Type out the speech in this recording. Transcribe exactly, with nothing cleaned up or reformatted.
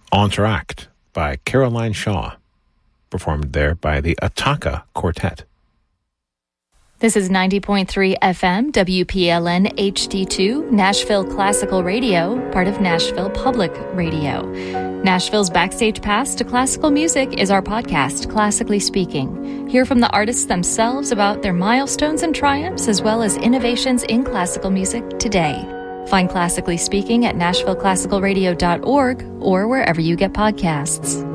Interact by Caroline Shaw, performed there by the Ataka Quartet. This is ninety point three F M, W P L N H D two, Nashville Classical Radio, part of Nashville Public Radio. Nashville's backstage pass to classical music is our podcast, Classically Speaking. Hear from the artists themselves about their milestones and triumphs, as well as innovations in classical music today. Find Classically Speaking at nashville classical radio dot org or wherever you get podcasts.